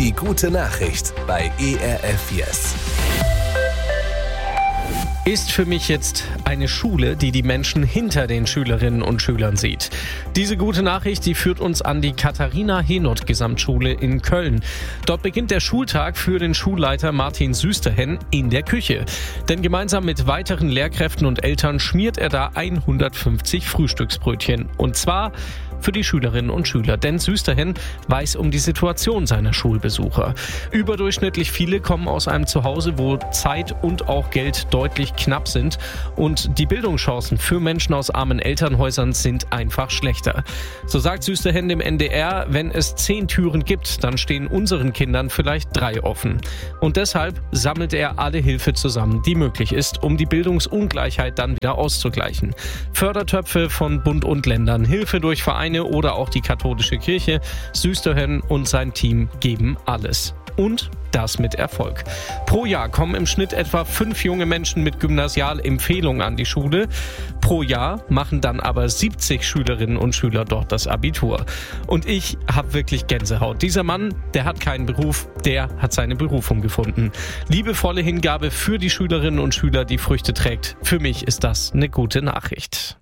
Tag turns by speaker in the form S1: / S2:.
S1: Die gute Nachricht bei ERF Yes.
S2: Ist für mich jetzt eine Schule, die die Menschen hinter den Schülerinnen und Schülern sieht. Diese gute Nachricht, die führt uns an die Katharina-Henoth-Gesamtschule in Köln. Dort beginnt der Schultag für den Schulleiter Martin Süsterhen in der Küche. Denn gemeinsam mit weiteren Lehrkräften und Eltern schmiert er da 150 Frühstücksbrötchen. Und zwar für die Schülerinnen und Schüler. Denn Süsterhen weiß um die Situation seiner Schulbesucher. Überdurchschnittlich viele kommen aus einem Zuhause, wo Zeit und auch Geld deutlich knapp sind. Und die Bildungschancen für Menschen aus armen Elternhäusern sind einfach schlechter. So sagt Süsterhen dem NDR, wenn es 10 Türen gibt, dann stehen unseren Kindern vielleicht 3 offen. Und deshalb sammelt er alle Hilfe zusammen, die möglich ist, um die Bildungsungleichheit dann wieder auszugleichen. Fördertöpfe von Bund und Ländern, Hilfe durch Vereine oder auch die katholische Kirche. Süsterhen und sein Team geben alles. Und das mit Erfolg. Pro Jahr kommen im Schnitt etwa 5 junge Menschen mit Gymnasialempfehlung an die Schule. Pro Jahr machen dann aber 70 Schülerinnen und Schüler dort das Abitur. Und ich habe wirklich Gänsehaut. Dieser Mann, der hat keinen Beruf, der hat seine Berufung gefunden. Liebevolle Hingabe für die Schülerinnen und Schüler, die Früchte trägt. Für mich ist das eine gute Nachricht.